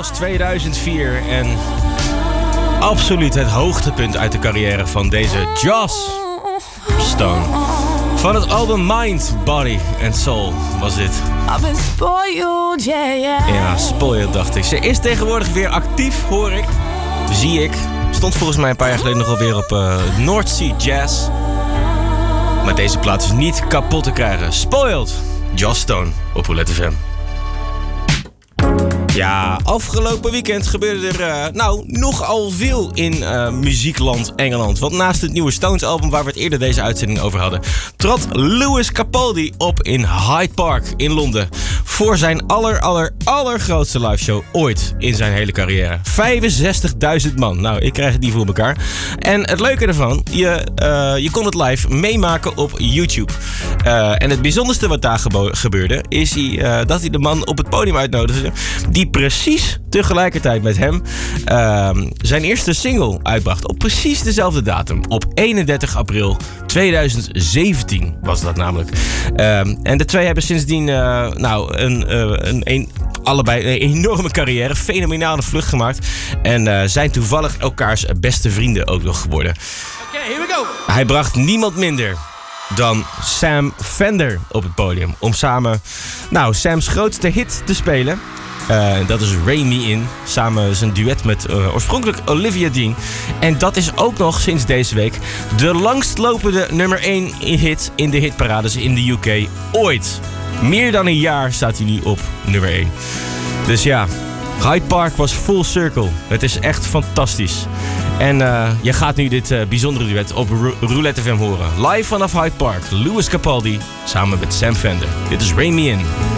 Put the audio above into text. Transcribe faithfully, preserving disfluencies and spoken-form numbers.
was tweeduizend vier en absoluut het hoogtepunt uit de carrière van deze Joss Stone. Van het album Mind, Body and Soul was dit. Ja, spoiled dacht ik. Ze is tegenwoordig weer actief, hoor ik. Zie ik. Stond volgens mij een paar jaar geleden nog alweer op uh, North Sea Jazz. Maar deze plaat is niet kapot te krijgen. Spoiled, Joss Stone op Roulette F M. Ja, afgelopen weekend gebeurde er uh, nou nogal veel in uh, muziekland Engeland. Want naast het nieuwe Stones album waar we het eerder deze uitzending over hadden, trad Lewis Capaldi op in Hyde Park in Londen. Voor zijn aller, aller, allergrootste liveshow ooit in zijn hele carrière. vijfenzestigduizend man. Nou, ik krijg het niet voor elkaar. En het leuke ervan, je, uh, je kon het live meemaken op YouTube. Uh, en het bijzonderste wat daar gebo- gebeurde, is hij, uh, dat hij de man op het podium uitnodigde die precies tegelijkertijd met hem uh, zijn eerste single uitbracht. Op precies dezelfde datum. Op eenendertig april tweeduizend zeventien was dat namelijk. Uh, en de twee hebben sindsdien uh, nou, een, uh, een, een, allebei een enorme carrière. Fenomenale vlucht gemaakt. En uh, zijn toevallig elkaars beste vrienden ook nog geworden. Oké, okay, here we go. Hij bracht niemand minder dan Sam Fender op het podium. Om samen nou, Sam's grootste hit te spelen. Uh, dat is Rein Me In. Samen zijn duet met uh, oorspronkelijk Olivia Dean. En dat is ook nog sinds deze week de langstlopende nummer één hit in de hitparades in de U K ooit. Meer dan een jaar staat hij nu op nummer één. Dus ja, Hyde Park was full circle. Het is echt fantastisch. En uh, je gaat nu dit uh, bijzondere duet op Ro- Roulette F M horen. Live vanaf Hyde Park. Lewis Capaldi samen met Sam Fender. Dit is Rein Me In.